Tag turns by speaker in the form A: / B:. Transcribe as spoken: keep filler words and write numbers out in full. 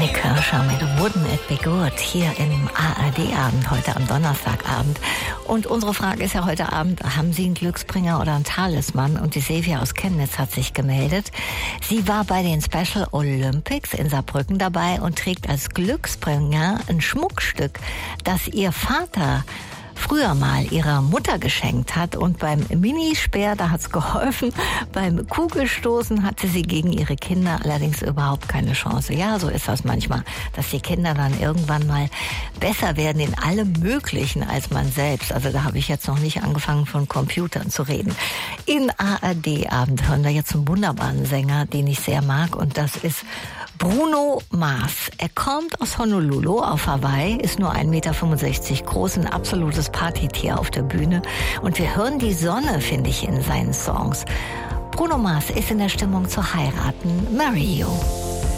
A: Johnny Kirscher mit Wouldn't It Be Good hier im A R D-Abend, heute am Donnerstagabend. Und unsere Frage ist ja heute Abend, haben Sie einen Glücksbringer oder einen Talisman? Und die Silvia aus Chemnitz hat sich gemeldet. Sie war bei den Special Olympics in Saarbrücken dabei und trägt als Glücksbringer ein Schmuckstück, das ihr Vater früher mal ihrer Mutter geschenkt hat, und beim Minispeer, da hat's geholfen, beim Kugelstoßen hatte sie gegen ihre Kinder allerdings überhaupt keine Chance. Ja, so ist das manchmal, dass die Kinder dann irgendwann mal besser werden in allem Möglichen als man selbst. Also da habe ich jetzt noch nicht angefangen, von Computern zu reden. In A R D-Abend hören wir jetzt einen wunderbaren Sänger, den ich sehr mag, und das ist Bruno Mars. Er kommt aus Honolulu auf Hawaii, ist nur ein Meter fünfundsechzig groß, ein absolutes Partytier auf der Bühne. Und wir hören die Sonne, finde ich, in seinen Songs. Bruno Mars ist in der Stimmung zu heiraten. Marry You.